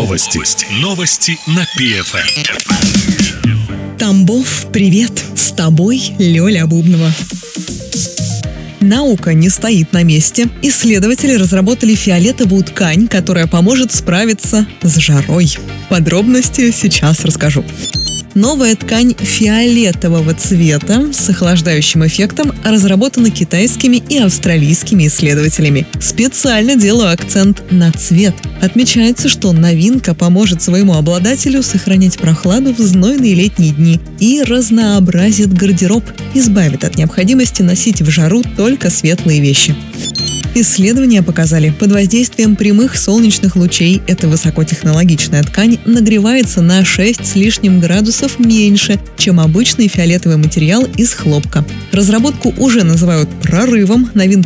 Новости на ПФМ. Тамбов, привет! С тобой Лёля Бубнова. Наука не стоит на месте. Исследователи разработали фиолетовую ткань, которая поможет справиться с жарой. Подробности сейчас расскажу. Новая ткань фиолетового цвета с охлаждающим эффектом разработана китайскими и австралийскими исследователями. Специально делаю акцент на цвет. Отмечается, что новинка поможет своему обладателю сохранять прохладу в знойные летние дни и разнообразит гардероб, избавит от необходимости носить в жару только светлые вещи. Исследования показали, под воздействием прямых солнечных лучей эта высокотехнологичная ткань нагревается на 6 с лишним градусов меньше, чем обычный фиолетовый материал из хлопка. Разработку уже называют прорывом. Новинка